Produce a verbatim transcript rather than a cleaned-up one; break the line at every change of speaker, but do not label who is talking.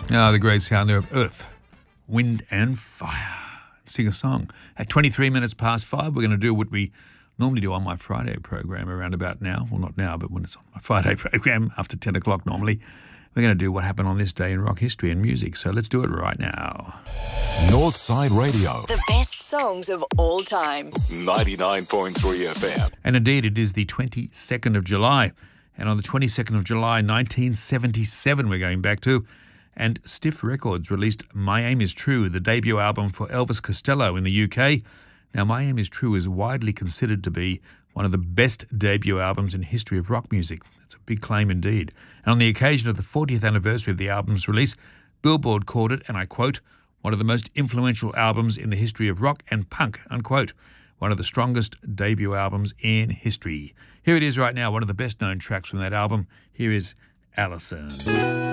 Ah, the great sound there of Earth, Wind and Fire. Sing a song. At twenty-three minutes past five, we're going to do what we normally do on my Friday program around about now. Well, not now, but when it's on my Friday program after ten o'clock normally. We're going to do what happened on this day in rock history and music. So let's do it right now.
Northside Radio.
The best songs of all time.
ninety-nine point three F M.
And indeed, it is the twenty-second of July. And on the twenty-second of July, nineteen seventy-seven, we're going back to, and Stiff Records released My Aim Is True, the debut album for Elvis Costello in the U K. Now, My Aim Is True is widely considered to be one of the best debut albums in history of rock music. It's a big claim indeed. And on the occasion of the fortieth anniversary of the album's release, Billboard called it, and I quote, one of the most influential albums in the history of rock and punk, unquote. One of the strongest debut albums in history. Here it is right now, one of the best known tracks from that album. Here is Allison.